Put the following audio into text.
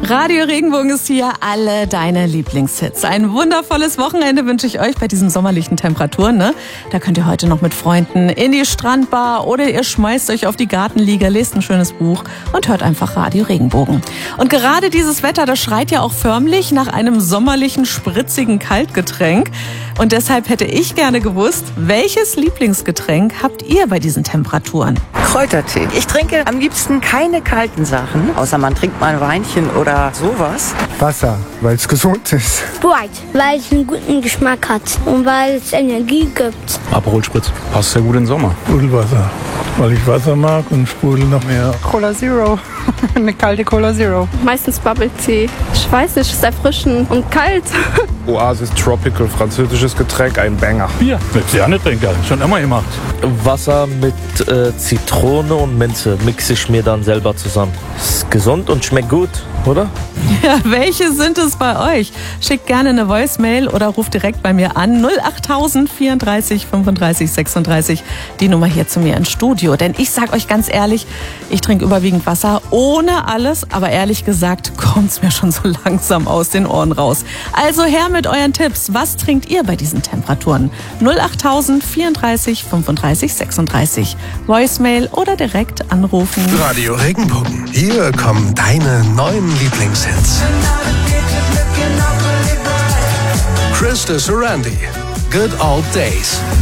Radio Regenbogen ist hier, alle deine Lieblingshits. Ein wundervolles Wochenende wünsche ich euch bei diesen sommerlichen Temperaturen. Ne? Da könnt ihr heute noch mit Freunden in die Strandbar oder ihr schmeißt euch auf die Gartenliege, lest ein schönes Buch und hört einfach Radio Regenbogen. Und gerade dieses Wetter, das schreit ja auch förmlich nach einem sommerlichen, spritzigen Kaltgetränk. Und deshalb hätte ich gerne gewusst, welches Lieblingsgetränk habt ihr bei diesen Temperaturen? Kräutertee. Ich trinke am liebsten keine kalten Sachen, außer man trinkt mal ein Weinchen oder sowas. Wasser, weil es gesund ist. Sprite, weil es einen guten Geschmack hat und weil es Energie gibt. Aperol Spritz. Passt sehr gut in den Sommer. Sprudelwasser, weil ich Wasser mag und Sprudel noch mehr. Cola Zero. Eine kalte Cola Zero. Meistens Bubble Tea. Ich weiß nicht, ist erfrischend und kalt. Oasis Tropical, französisches Getränk, ein Banger. Bier mit Sahnetränker, schon immer gemacht. Wasser mit Zitrone und Minze mixe ich mir dann selber zusammen. Ist gesund und schmeckt gut, oder? Ja, welche sind es bei euch? Schickt gerne eine Voicemail oder ruft direkt bei mir an 08000 34 35 36. Die Nummer hier zu mir ins Studio. Denn ich sag euch ganz ehrlich, ich trinke überwiegend Wasser ohne alles, aber ehrlich gesagt kommt's mir schon so langsam aus den Ohren raus. Also her mit euren Tipps. Was trinkt ihr bei diesen Temperaturen? 08000 34 35 36. Voicemail oder direkt anrufen. Radio Regenbogen. Hier kommen deine neuen Lieblingshits. Krista Sorandi, Good Old Days.